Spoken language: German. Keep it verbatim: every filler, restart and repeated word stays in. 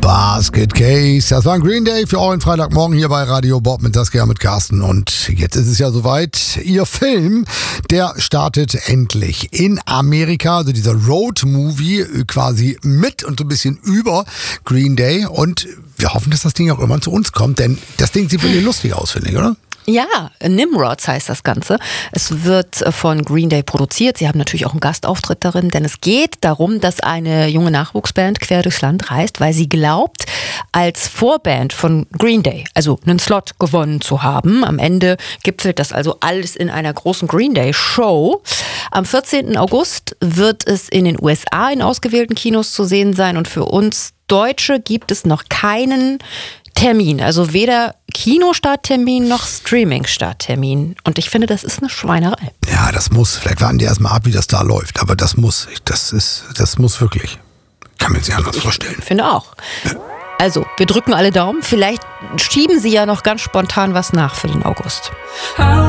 Basket Case, das war ein Green Day für euren Freitagmorgen hier bei Radio Bob mit Saskia, mit Carsten. Und jetzt ist es ja soweit, ihr Film, der startet endlich in Amerika, also dieser Road-Movie quasi mit und so ein bisschen über Green Day. Und wir hoffen, dass das Ding auch irgendwann zu uns kommt, denn das Ding sieht wirklich lustig aus, finde ich, oder? Ja, Nimrods heißt das Ganze. Es wird von Green Day produziert. Sie haben natürlich auch einen Gastauftritt darin, denn es geht darum, dass eine junge Nachwuchsband quer durchs Land reist, weil sie glaubt, als Vorband von Green Day, also einen Slot gewonnen zu haben. Am Ende gipfelt das also alles in einer großen Green Day Show. Am vierzehnten August wird es in den U S A in ausgewählten Kinos zu sehen sein und für uns Deutsche gibt es noch keinen Termin, also weder Kinostarttermin noch Streaming-Starttermin. Und ich finde, das ist eine Schweinerei. Ja, das muss. Vielleicht warten die erstmal ab, wie das da läuft. Aber das muss. Das ist, das muss wirklich. Kann man sich anders vorstellen. Ich finde auch. Also, wir drücken alle Daumen. Vielleicht schieben sie ja noch ganz spontan was nach für den August.